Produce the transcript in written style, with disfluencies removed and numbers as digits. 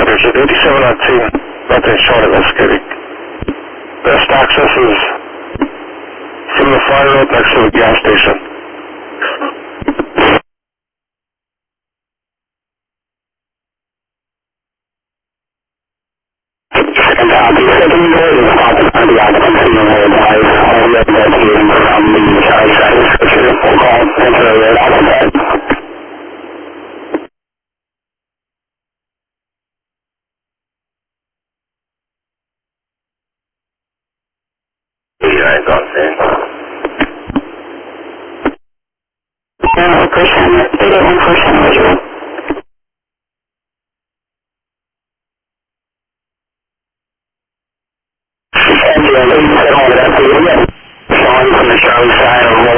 There's an 87 on 2, nothing short of escalating. Best access is from the fire road next to the gas station. And the 7 road is open for the occupancy of the live. All the investigating from the Charlie side is considered full call into the red outside. Sean from the Charlie side of